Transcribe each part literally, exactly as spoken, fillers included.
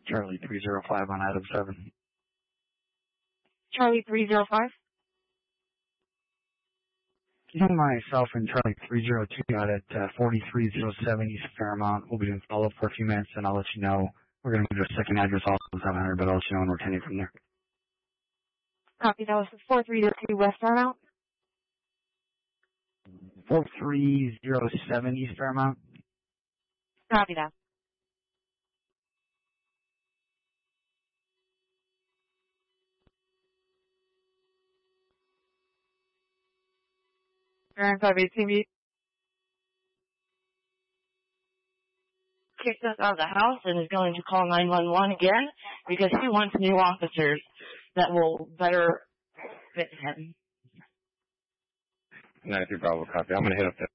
Charlie three zero five on Adam seven. Charlie three zero five? Myself and Charlie three zero two out at uh, forty-three oh seven East Fairmount. We'll be doing follow-up for a few minutes, and I'll let you know. We're going to move to a second address also seven hundred, but I'll let you know when we're tending from there. Copy. That was four three zero two West Fairmount. forty-three oh seven East Fairmount. Copy that. Grand five eighteen B. Kicked us out of the house and is going to call nine one one again because he wants new officers that will better fit him. ninety-three Bravo, copy. I'm going to hit up there.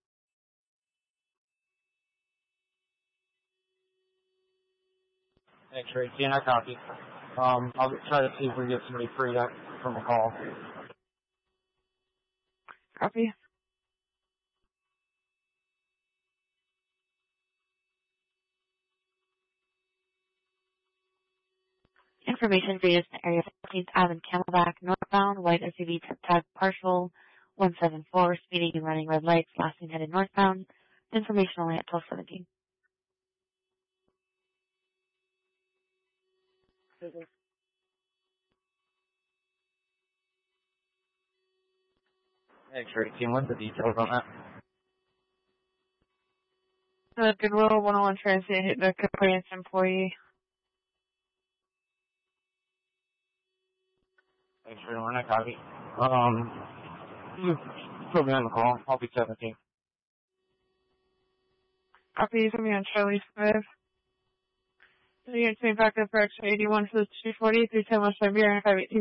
X-ray, T N I copy. Um, I'll try to see if we can get somebody freed up from a call. Copy. Information for use in the area of fifteenth Avenue, Camelback, northbound, white S U V tag partial one seven four, speeding and running red lights, last seen headed northbound. Information only at twelve seventeen. X-ray team, what's the details on that? The Goodwill one oh one transit hit the compliance employee. X-ray, we're not copy. Um, put me on the call. I'll be seventeen. Copy, put me on Charlie five. So you're going to back up for X-ray eighty-one for the two forty, three ten West Siberia, five eighteen.